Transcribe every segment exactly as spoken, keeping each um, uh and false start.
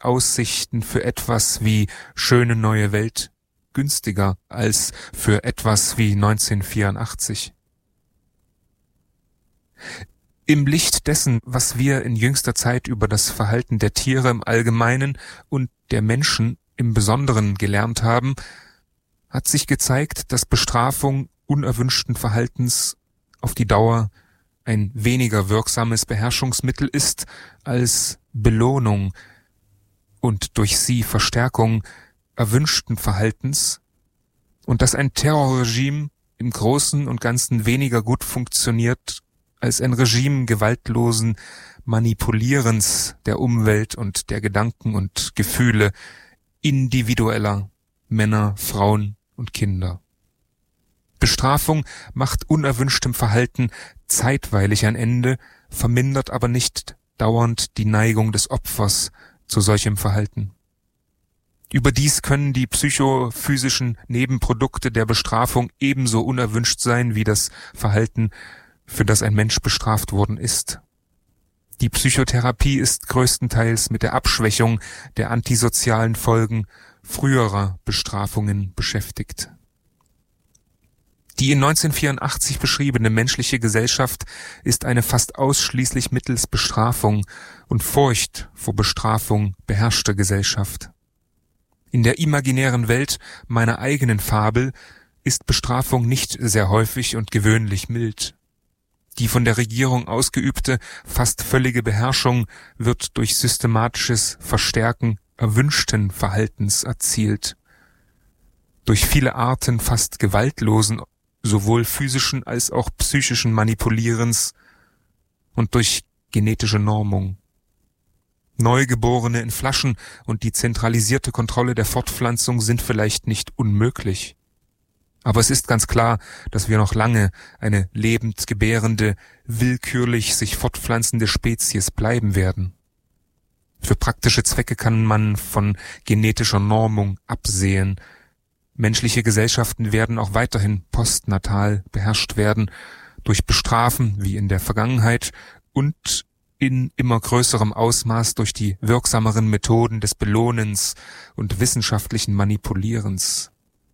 die Aussichten für etwas wie schöne neue Welt günstiger als für etwas wie neunzehnhundertvierundachtzig. Im Licht dessen, was wir in jüngster Zeit über das Verhalten der Tiere im Allgemeinen und der Menschen im Besonderen gelernt haben, hat sich gezeigt, dass Bestrafung unerwünschten Verhaltens auf die Dauer ein weniger wirksames Beherrschungsmittel ist als Belohnung und durch sie Verstärkung erwünschten Verhaltens und dass ein Terrorregime im Großen und Ganzen weniger gut funktioniert als ein Regime gewaltlosen Manipulierens der Umwelt und der Gedanken und Gefühle individueller Männer, Frauen und Kinder. Bestrafung macht unerwünschtem Verhalten zeitweilig ein Ende, vermindert aber nicht dauernd die Neigung des Opfers zu solchem Verhalten. Überdies können die psychophysischen Nebenprodukte der Bestrafung ebenso unerwünscht sein wie das Verhalten, für das ein Mensch bestraft worden ist. Die Psychotherapie ist größtenteils mit der Abschwächung der antisozialen Folgen früherer Bestrafungen beschäftigt. Die in neunzehnhundertvierundachtzig beschriebene menschliche Gesellschaft ist eine fast ausschließlich mittels Bestrafung und Furcht vor Bestrafung beherrschte Gesellschaft. In der imaginären Welt meiner eigenen Fabel ist Bestrafung nicht sehr häufig und gewöhnlich mild. Die von der Regierung ausgeübte, fast völlige Beherrschung wird durch systematisches Verstärken erwünschten Verhaltens erzielt. Durch viele Arten fast gewaltlosen, sowohl physischen als auch psychischen Manipulierens und durch genetische Normung. Neugeborene in Flaschen und die zentralisierte Kontrolle der Fortpflanzung sind vielleicht nicht unmöglich. Aber es ist ganz klar, dass wir noch lange eine lebend gebärende, willkürlich sich fortpflanzende Spezies bleiben werden. Für praktische Zwecke kann man von genetischer Normung absehen. Menschliche Gesellschaften werden auch weiterhin postnatal beherrscht werden, durch Bestrafen wie in der Vergangenheit und in immer größerem Ausmaß durch die wirksameren Methoden des Belohnens und wissenschaftlichen Manipulierens.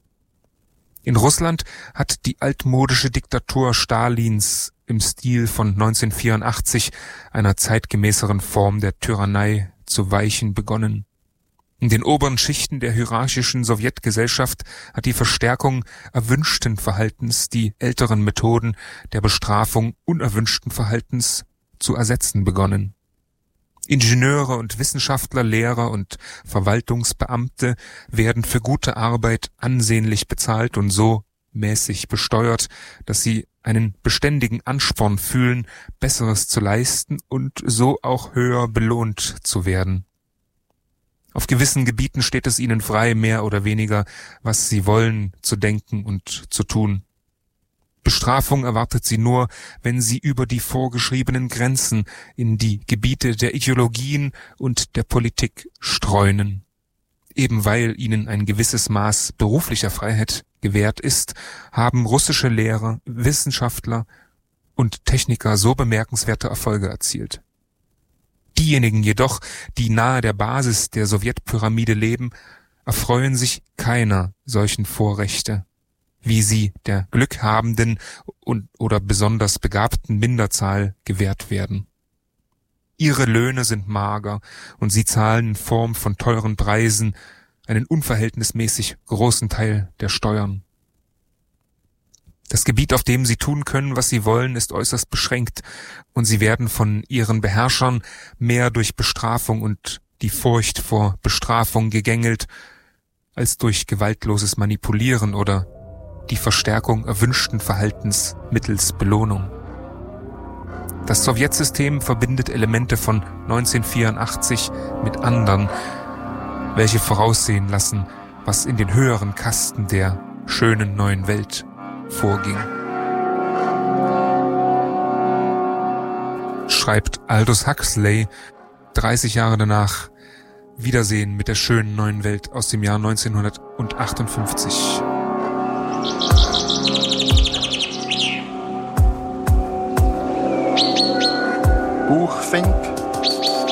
In Russland hat die altmodische Diktatur Stalins im Stil von neunzehnhundertvierundachtzig einer zeitgemäßeren Form der Tyrannei zu weichen begonnen. In den oberen Schichten der hierarchischen Sowjetgesellschaft hat die Verstärkung erwünschten Verhaltens die älteren Methoden der Bestrafung unerwünschten Verhaltens zu ersetzen begonnen. Ingenieure und Wissenschaftler, Lehrer und Verwaltungsbeamte werden für gute Arbeit ansehnlich bezahlt und so mäßig besteuert, dass sie einen beständigen Ansporn fühlen, Besseres zu leisten und so auch höher belohnt zu werden. Auf gewissen Gebieten steht es ihnen frei, mehr oder weniger, was sie wollen, zu denken und zu tun. Bestrafung erwartet sie nur, wenn sie über die vorgeschriebenen Grenzen in die Gebiete der Ideologien und der Politik streunen. Eben weil ihnen ein gewisses Maß beruflicher Freiheit gewährt ist, haben russische Lehrer, Wissenschaftler und Techniker so bemerkenswerte Erfolge erzielt. Diejenigen jedoch, die nahe der Basis der Sowjetpyramide leben, erfreuen sich keiner solchen Vorrechte, wie sie der glückhabenden und oder besonders begabten Minderzahl gewährt werden. Ihre Löhne sind mager und sie zahlen in Form von teuren Preisen einen unverhältnismäßig großen Teil der Steuern. Das Gebiet, auf dem sie tun können, was sie wollen, ist äußerst beschränkt und sie werden von ihren Beherrschern mehr durch Bestrafung und die Furcht vor Bestrafung gegängelt, als durch gewaltloses Manipulieren oder die Verstärkung erwünschten Verhaltens mittels Belohnung. Das Sowjetsystem verbindet Elemente von neunzehnhundertvierundachtzig mit anderen, welche voraussehen lassen, was in den höheren Kasten der schönen neuen Welt vorging. Schreibt Aldous Huxley dreißig Jahre danach Wiedersehen mit der schönen neuen Welt aus dem Jahr neunzehnhundertachtundfünfzig.